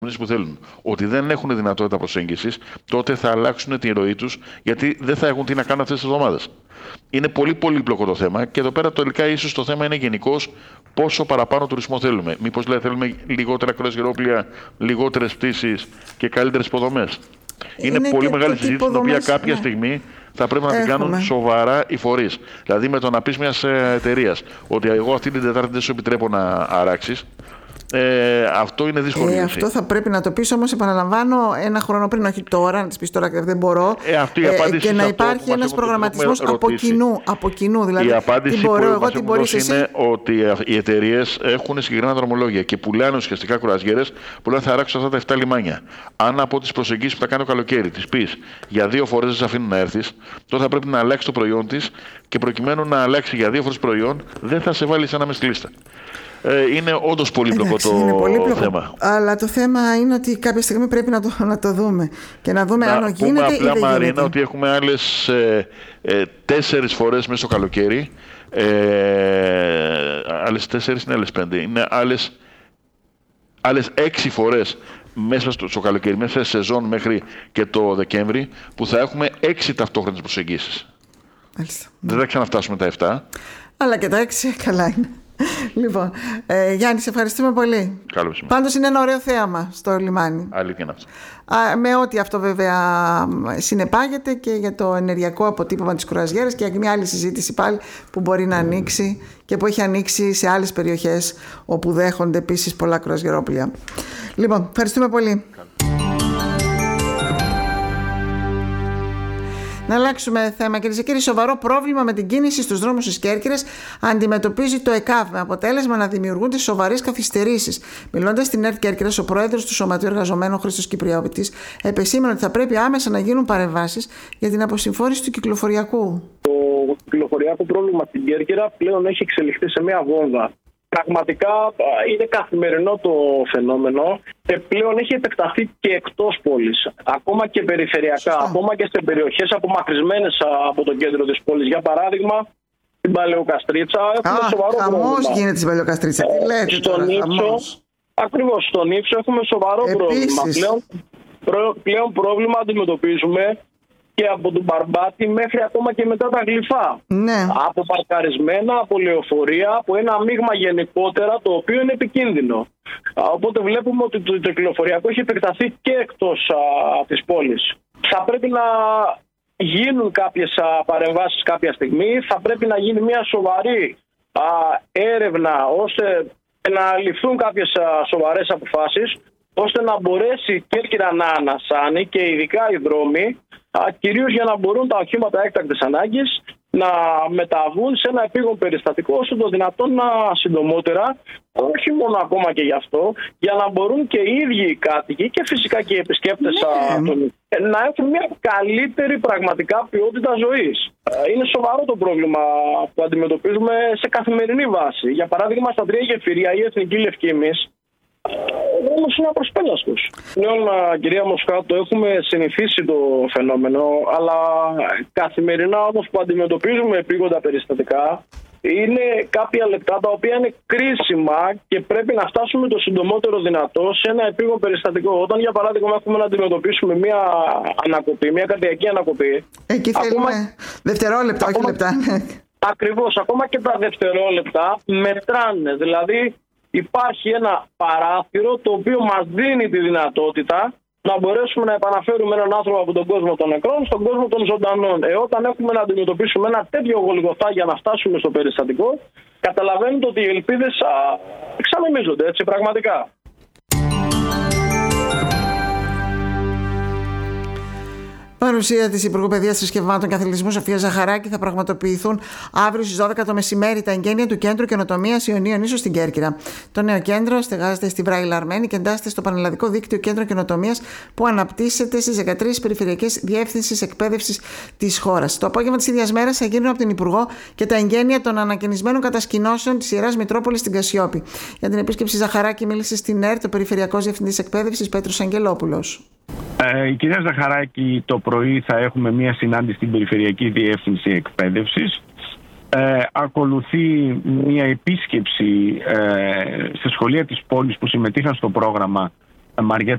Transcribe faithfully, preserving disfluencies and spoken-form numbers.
που θέλουν, ότι δεν έχουν δυνατότητα προσέγγισης, τότε θα αλλάξουν την ροή τους, γιατί δεν θα έχουν τι να κάνουν αυτές τις εβδομάδες. Είναι πολύ πολύπλοκο το θέμα και εδώ πέρα τελικά ίσως το θέμα είναι γενικώς πόσο παραπάνω τουρισμό θέλουμε. Μήπως λέει, θέλουμε λιγότερα κρουαζιερόπλοια, λιγότερες πτήσεις και καλύτερες υποδομές. Είναι, είναι πολύ μεγάλη συζήτηση την οποία κάποια ναι. στιγμή θα πρέπει να την κάνουν σοβαρά οι φορείς. Δηλαδή με το να πεις μιας εταιρείας ότι εγώ αυτή την Τετάρτη δεν σου επιτρέπω να αράξεις. Ε, αυτό είναι δύσκολο. Ε, αυτό θα πρέπει να το πεις όμως, επαναλαμβάνω, ένα χρόνο πριν, όχι τώρα, να της πεις τώρα δεν μπορώ. Ε, αυτή η ε, και να υπάρχει ένας προγραμματισμός από κοινού, από κοινού. Δηλαδή, η απάντηση τι μπορώ, που εγώ, τι μπορείς εσύ. Είναι ότι οι εταιρείες έχουν συγκεκριμένα δρομολόγια και πουλάνε ουσιαστικά κουραζιέρες που λένε θα αράξουν αυτά τα επτά λιμάνια. Αν από τις προσεγγίσεις που θα κάνει το καλοκαίρι της πεις για δύο φορές δεν σε αφήνουν να έρθεις, τότε θα πρέπει να αλλάξει το προϊόν της και προκειμένου να αλλάξει για δύο φορές προϊόν δεν θα σε βάλει σε ένα μες στη λίστα. Ε, είναι όντως πολύπλοκο. Εντάξει, το είναι πολύπλοκο, θέμα. Αλλά το θέμα είναι ότι κάποια στιγμή πρέπει να το, να το δούμε και να δούμε να αν γίνεται ή δεν Μαρίνα, γίνεται. Ότι έχουμε άλλες ε, ε, τέσσερις φορές μέσα στο καλοκαίρι. Ε, άλλες τέσσερις είναι άλλες πέντε. Είναι άλλες, άλλες έξι φορές μέσα στο, στο καλοκαίρι, μέσα σε σεζόν μέχρι και το Δεκέμβρη, που θα έχουμε έξι ταυτόχρονες προσεγγίσεις. Μάλιστα. Δεν θα ξαναφτάσουμε τα επτά. Αλλά και τα έξι καλά είναι. Λοιπόν, ε, Γιάννη, σε ευχαριστούμε πολύ. Καλώς. Πάντως είναι ένα ωραίο θέαμα στο λιμάνι. Αλήθεια είναι αυτό. Α, με ό,τι αυτό βέβαια συνεπάγεται και για το ενεργειακό αποτύπωμα της κουραζιέρας και για μια άλλη συζήτηση πάλι που μπορεί να ανοίξει και που έχει ανοίξει σε άλλες περιοχές όπου δέχονται επίσης πολλά κουραζιερόπλια. Λοιπόν, ευχαριστούμε πολύ. Να αλλάξουμε θέμα, κυρίες και κύριοι. Σοβαρό πρόβλημα με την κίνηση στους δρόμους της Κέρκυρας αντιμετωπίζει το ΕΚΑΒ, με αποτέλεσμα να δημιουργούνται σοβαρές καθυστερήσεις. Μιλώντας στην ΕΡΤ Κέρκυρας, ο πρόεδρος του Σωματείου Εργαζομένων, Χρήστος Κυπριώτης, επεσήμανε ότι θα πρέπει άμεσα να γίνουν παρεμβάσεις για την αποσυμφόρηση του κυκλοφοριακού. Το κυκλοφοριακό πρόβλημα στην Κέρκυρα πλέον έχει εξελιχθεί σε μια βόμβα. Πραγματικά είναι καθημερινό το φαινόμενο και πλέον έχει επεκταθεί και εκτός πόλης, ακόμα και περιφερειακά, Σωστά. ακόμα και σε περιοχές απομακρυσμένες από το κέντρο της πόλης. Για παράδειγμα, στην Παλαιοκαστρίτσα έχουμε Α, σοβαρό χαμός πρόβλημα. Χαμός γίνεται στην Παλαιοκαστρίτσα. Τι λέτε στον τώρα, Ήψο, ακριβώς στον Ήψο έχουμε σοβαρό Επίσης. πρόβλημα. Πλέον, προ, πλέον πρόβλημα αντιμετωπίζουμε και από τον Μπαρμπάτη μέχρι ακόμα και μετά τα Γλυφά. Ναι. Από παρκαρισμένα, από λεωφορεία, από ένα μείγμα γενικότερα το οποίο είναι επικίνδυνο. Οπότε βλέπουμε ότι το κυκλοφοριακό έχει επεκταθεί και εκτός α, της πόλης. Θα πρέπει να γίνουν κάποιες α, παρεμβάσεις κάποια στιγμή. Θα πρέπει να γίνει μια σοβαρή α, έρευνα ώστε να ληφθούν κάποιες α, σοβαρές αποφάσεις, ώστε να μπορέσει η Κέρκυρα να ανασάνει και ειδικά οι δρόμοι, κυρίως για να μπορούν τα οχήματα έκτακτης ανάγκης να μεταβούν σε ένα επίγον περιστατικό όσο το δυνατόν να συντομότερα, όχι μόνο ακόμα και γι' αυτό, για να μπορούν και οι ίδιοι οι κάτοικοι και φυσικά και οι επισκέπτες ναι. να έχουν μια καλύτερη πραγματικά ποιότητα ζωής. Είναι σοβαρό το πρόβλημα που αντιμετωπίζουμε σε καθημερινή βάση. Για παράδειγμα, στα τρία γεφύρια, η Εθνική Λευκή εμείς, ο δρόμος είναι απροσπέλαστος. Πλέον, κυρία Μοσχάτο, έχουμε συνηθίσει το φαινόμενο, αλλά καθημερινά όμως που αντιμετωπίζουμε επίγοντα περιστατικά, είναι κάποια λεπτά τα οποία είναι κρίσιμα και πρέπει να φτάσουμε το συντομότερο δυνατό σε ένα επίγον περιστατικό. Όταν, για παράδειγμα, έχουμε να αντιμετωπίσουμε μια ανακοπή, μια καρδιακή ανακοπή. Εκεί θέλουμε ακόμα... δευτερόλεπτα, όχι ακόμα... λεπτά. Ακριβώς, ακόμα και τα δευτερόλεπτα μετράνε. Δηλαδή, υπάρχει ένα παράθυρο το οποίο μας δίνει τη δυνατότητα να μπορέσουμε να επαναφέρουμε έναν άνθρωπο από τον κόσμο των νεκρών στον κόσμο των ζωντανών. Ε, όταν έχουμε να αντιμετωπίσουμε ένα τέτοιο γολγοθά για να φτάσουμε στο περιστατικό, καταλαβαίνετε ότι οι ελπίδες εξανομίζονται, έτσι, πραγματικά. Παρουσία της Υπουργού Παιδείας, Θρησκευμάτων και Αθλητισμού Σοφία Ζαχαράκη θα πραγματοποιηθούν αύριο στις δώδεκα το μεσημέρι τα εγγένεια του Κέντρου Καινοτομίας Ιωνίων Ίσως στην Κέρκυρα. Το νέο κέντρο στεγάζεται στη Βράιλα Αρμένη και εντάσσεται στο Πανελλαδικό Δίκτυο Κέντρο Καινοτομίας που αναπτύσσεται στις δεκατρείς περιφερειακές διεύθυνσεις εκπαίδευσης της χώρας. Το απόγευμα της ίδιας μέρας θα γίνουν από την Υπουργό και τα εγγένεια των ανακαινισμένων κατασκηνώσεων της Ιεράς Μητρόπολης στην Κασιόπη. Για την επίσκεψη Ζαχαράκη μίλησε στην ΕΡΤ ο Περιφερειακός Διευθυντής Εκπαίδευσης Πέτρος Αγγελόπουλος. Ε, η κυρία Ζαχαράκη, το πρωί θα έχουμε μία συνάντηση στην Περιφερειακή Διεύθυνση Εκπαίδευσης. Ε, ακολουθεί μία επίσκεψη ε, σε σχολεία της πόλης που συμμετείχαν στο πρόγραμμα Μαριά